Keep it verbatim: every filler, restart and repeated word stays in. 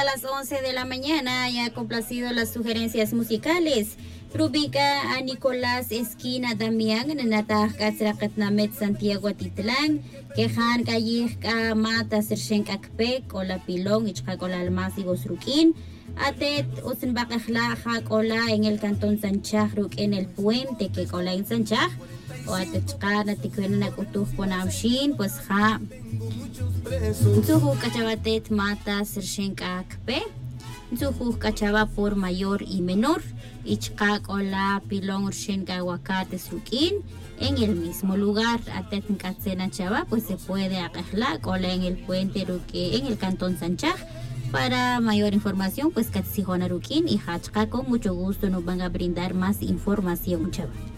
A las once de la mañana ya ha complacido las sugerencias musicales. Rubica a Nicolás Esquina Damián en Nataj Katzrakatnamet Santiago Atitlán, Quejan Callijka Mata Sershen Kakpek o la Pilón Ichkakola Almasi Gosruquín, Atet Usenbakajla Jacola en el cantón Sanchahruk en el puente que cola en Sanchaj, o Atechkana Tikwena Kutuj Ponamshin, pues ja. Zuhu Cachabatet Mata Sershen Kakpe. Zuhu Cachaba por mayor y menor, Ichkak o la Pilón Urshen Aguacates Ruquín, en el mismo lugar, Atetn Katsena Chava, pues se puede acajla cola en el puente Ruque, en el cantón Sanchaj. Para mayor información, pues Katsijona Ruquín y Hachka, con mucho gusto nos van a brindar más información, Chava.